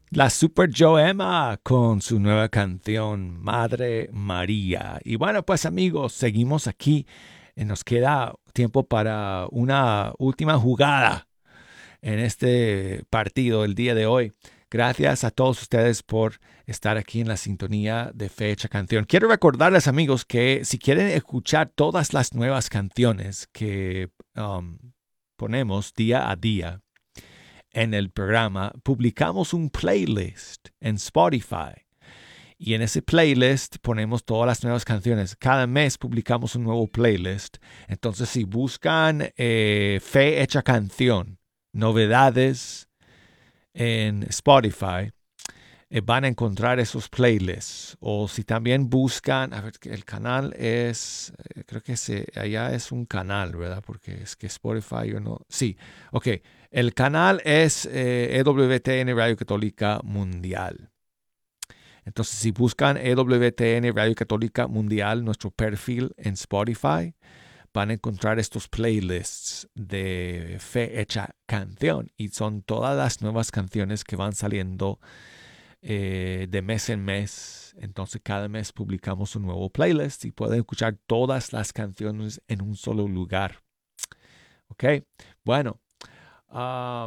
La Super Joema con su nueva canción Madre María. Y bueno, pues amigos, seguimos aquí. Nos queda tiempo para una última jugada en este partido el día de hoy. Gracias a todos ustedes por estar aquí en la sintonía de Fecha Canción. Quiero recordarles amigos que si quieren escuchar todas las nuevas canciones que ponemos día a día, en el programa, publicamos un playlist en Spotify. Y en ese playlist ponemos todas las nuevas canciones. Cada mes publicamos un nuevo playlist. Entonces, si buscan Fe Hecha Canción, novedades en Spotify, van a encontrar esos playlists. O si también buscan, a ver, el canal es, creo que allá es un canal, ¿verdad? Porque es que Spotify o no. Sí, ok. El canal es EWTN Radio Católica Mundial. Entonces, si buscan EWTN Radio Católica Mundial, nuestro perfil en Spotify, van a encontrar estos playlists de Fe Hecha Canción. Y son todas las nuevas canciones que van saliendo de mes en mes. Entonces cada mes publicamos un nuevo playlist y pueden escuchar todas las canciones en un solo lugar. Ok, bueno.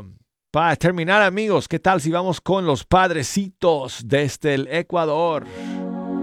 Para terminar amigos, ¿qué tal si vamos con los padrecitos desde el Ecuador?